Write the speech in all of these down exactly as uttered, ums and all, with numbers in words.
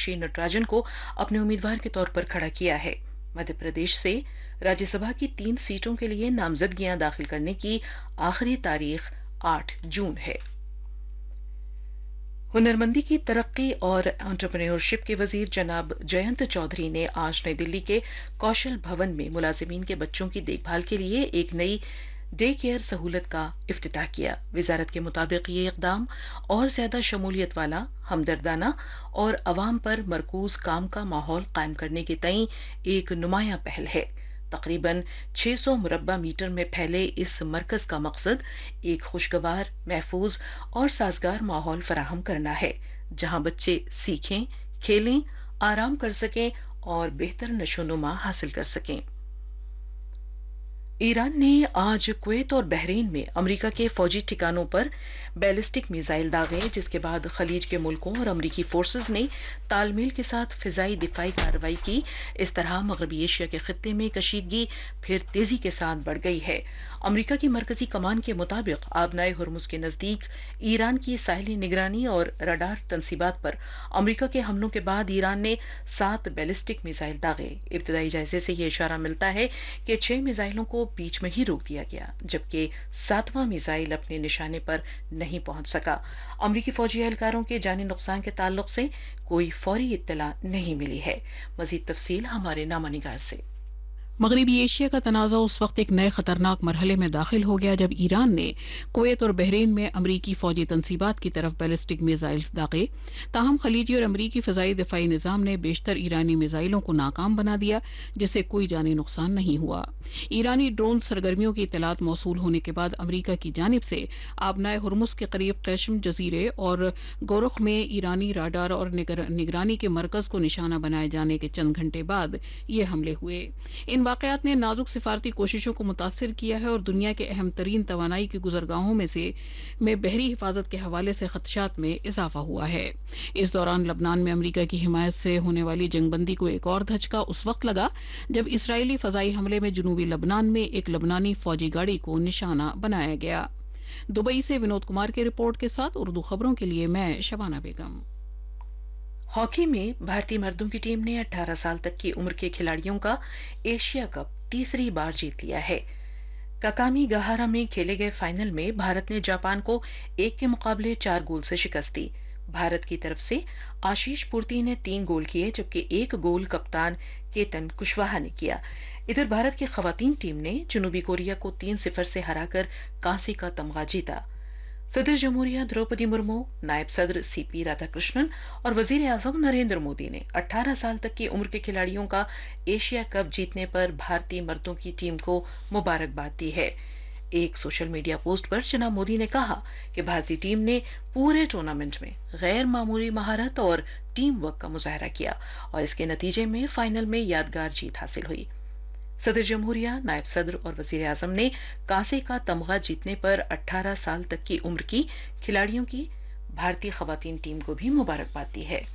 मीनाक्षी नटराजन को अपने उम्मीदवार के तौर पर खड़ा किया है। मध्य प्रदेश से राज्यसभा की तीन सीटों के लिए नामजदगियां दाखिल करने की आखिरी तारीख आठ जून है। हुनरमंदी की तरक्की और एंटरप्रेन्योरशिप के वजीर जनाब जयंत चौधरी ने आज नई दिल्ली के कौशल भवन में मुलाजिमीन के बच्चों की देखभाल के लिए एक नई डे केयर सहूलत का इफ्तिताह किया। वजारत के मुताबिक ये इकदाम और ज्यादा शमूलियत वाला, हमदर्दाना और अवाम पर मरकूज काम का माहौल कायम करने के तई एक नुमाया पहल है। तकरीबन छह सौ मुरब्बा मीटर में फैले इस मरकज का मकसद एक खुशगवार, महफूज और साजगार माहौल फराहम करना है, जहां बच्चे सीखें, खेलें, आराम कर सकें और बेहतर नशोनुमा हासिल कर सकें। ईरान ने आज कुवैत और बहरीन में अमेरिका के फौजी ठिकानों पर बैलिस्टिक मिसाइल दागे, जिसके बाद खलीज के मुल्कों और अमेरिकी फोर्सेस ने तालमेल के साथ फिजाई दिफाई कार्रवाई की। इस तरह मगरबी एशिया के खित्ते में कशीदगी फिर तेजी के साथ बढ़ गई है। अमेरिका की मरकजी कमान के मुताबिक आबनाए हुर्मुज के नजदीक ईरान की साहिली निगरानी और रडार तनसीबात पर अमेरिका के हमलों के बाद ईरान ने सात बैलिस्टिक मिसाइल दागे। इब्तदाई जायजे से यह इशारा मिलता है कि छह मिसाइलों को बीच में ही रोक दिया गया, जबकि सातवां मिसाइल अपने निशाने पर नहीं पहुंच सका। अमेरिकी फौजी एहलकारों के जानी नुकसान के ताल्लुक से कोई फौरी इत्तला नहीं मिली है। मजीद तफसील हमारे नामा निगार से। मगरबी एशिया का तनाज़ा उस वक्त एक नए खतरनाक मरहले में दाखिल हो गया जब ईरान ने कुवैत और बहरीन में अमरीकी फौजी तनसीबात की तरफ बैलिस्टिक मिसाइल्स दागे। ताहम खलीजी और अमरीकी फ़िज़ाई दिफाई निज़ाम ने बेशतर ईरानी मिसाइलों को नाकाम बना दिया, जिससे कोई जानी नुकसान नहीं हुआ। ईरानी ड्रोन सरगर्मियों की इत्तलात मौसूल होने के बाद अमरीका की जानिब से आबनाए हुर्मुज के करीब कैशम जजीरे और गोरख में ईरानी राडार और निगरानी के मरकज को निशाना बनाए जाने के चंद घंटे बाद ये हमले हुए। इन वाकयात ने नाजुक सिफारती कोशिशों को मुतासिर किया है और दुनिया के अहम तरीन तवानाई की गुजरगाहों में से में बहरी हिफाजत के हवाले से खदशात में इजाफा हुआ है। इस दौरान लबनान में अमरीका की हिमायत से होने वाली जंगबंदी को एक और धचका उस वक्त लगा जब इसराइली फजाई हमले में जुनूबी लबनान में एक लबनानी फौजी गाड़ी को निशाना बनाया गया। दुबई से विनोद कुमार की रिपोर्ट के साथ उर्दू खबरों के लिए मैं शबाना बेगम। हॉकी में भारतीय मर्दों की टीम ने अठारह साल तक की उम्र के खिलाड़ियों का एशिया कप तीसरी बार जीत लिया है। काकामी गहारा में खेले गए फाइनल में भारत ने जापान को एक के मुकाबले चार गोल से शिकस्त दी। भारत की तरफ से आशीष पूर्ति ने तीन गोल किए, जबकि एक गोल कप्तान केतन कुशवाहा ने किया। इधर भारत की खवातीन टीम ने जनूबी कोरिया को तीन सिफर से हराकर कांसे का तमगा जीता। सदर जमहूरिया द्रौपदी मुर्मू, नायब सदर सीपी राधाकृष्णन और वजीर आजम नरेंद्र मोदी ने अठारह साल तक की उम्र के खिलाड़ियों का एशिया कप जीतने पर भारतीय मर्दों की टीम को मुबारकबाद दी है। एक सोशल मीडिया पोस्ट पर जनाब मोदी ने कहा कि भारतीय टीम ने पूरे टूर्नामेंट में गैर मामूली महारत और टीम वर्क का मुजाहरा किया और इसके नतीजे में फाइनल में यादगार जीत हासिल हुई। सदर जमहूरिया, नायब सदर और वजीर आजम ने कांसे का तमगा जीतने पर अठारह साल तक की उम्र की खिलाड़ियों की भारतीय खवातीन टीम को भी मुबारकबाद दी है।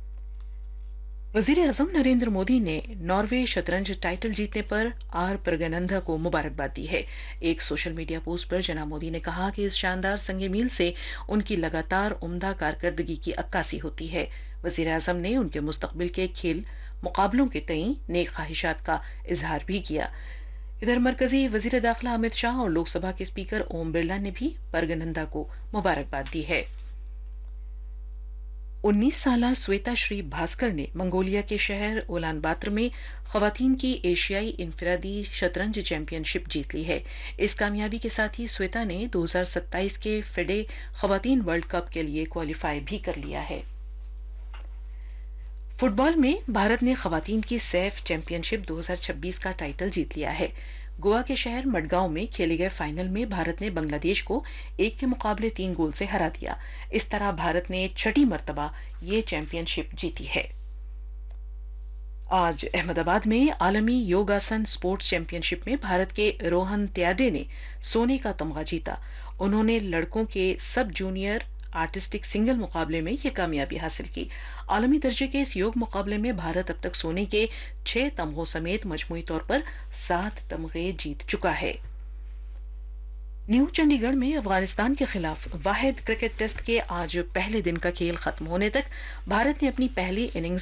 वजीर आजम नरेंद्र मोदी ने नॉर्वे शतरंज टाइटल जीतने पर आर प्रगनंदा को मुबारकबाद दी है। एक सोशल मीडिया पोस्ट पर जनाब मोदी ने कहा कि इस शानदार संगे मील से उनकी लगातार उम्दा कारकर्दगी की अक्कासी होती है। वजीर आजम ने उनके मुस्तकबिल के खेल मुकाबलों के तई नेक ख्वाहिशात का इजहार भी किया। इधर मरकजी वजीर दाखिला अमित शाह और लोकसभा के स्पीकर ओम बिरला ने भी परगनंदा को मुबारकबाद दी है। उन्नीस साला श्वेता श्री भास्कर ने मंगोलिया के शहर उलान बातर में खवातीन की एशियाई इनफरादी शतरंज चैंपियनशिप जीत ली है। इस कामयाबी के साथ ही श्वेता ने दो हज़ार सत्ताईस के फेडे खवातीन वर्ल्ड कप के लिए क्वालिफाई भी कर लिया है। फुटबॉल में भारत ने खवातीन की सैफ चैंपियनशिप दो हज़ार छब्बीस का टाइटल जीत लिया है। गोवा के शहर मडगांव में खेले गए फाइनल में भारत ने बांग्लादेश को एक के मुकाबले तीन गोल से हरा दिया। इस तरह भारत ने छठी मर्तबा ये चैंपियनशिप जीती है। आज अहमदाबाद में आलमी योगासन स्पोर्ट्स चैंपियनशिप में भारत के रोहन त्याडे ने सोने का तमगा जीता। उन्होंने लड़कों के सब जूनियर आर्टिस्टिक सिंगल मुकाबले में यह कामयाबी हासिल की। आलमी दर्जे के इस योग मुकाबले में भारत अब तक सोने के छह तमगों समेत मजमूई तौर पर सात तमगे जीत चुका है। न्यू चंडीगढ़ में अफगानिस्तान के खिलाफ वाहिद क्रिकेट टेस्ट के आज पहले दिन का खेल खत्म होने तक भारत ने अपनी पहली इनिंग्स